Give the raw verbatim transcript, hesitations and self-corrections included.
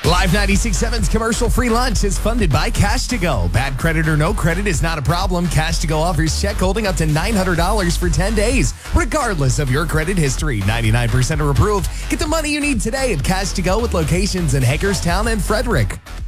Live ninety-six point seven's commercial-free lunch is funded by Cash to Go. Bad credit or no credit is not a problem. Cash to Go offers check holding up to nine hundred dollars for ten days, regardless of your credit history. ninety-nine percent are approved. Get the money you need today at Cash to Go with locations in Hagerstown and Frederick.